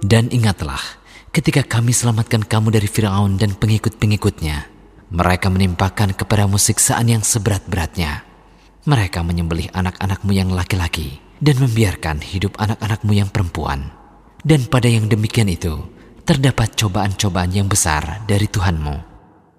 Dan ingatlah, ketika kami selamatkan kamu dari Firaun dan pengikut-pengikutnya, mereka menimpakan kepadamu siksaan yang seberat-beratnya. Mereka menyembelih anak-anakmu yang laki-laki dan membiarkan hidup anak-anakmu yang perempuan. Dan pada yang demikian itu, terdapat cobaan-cobaan yang besar dari Tuhanmu.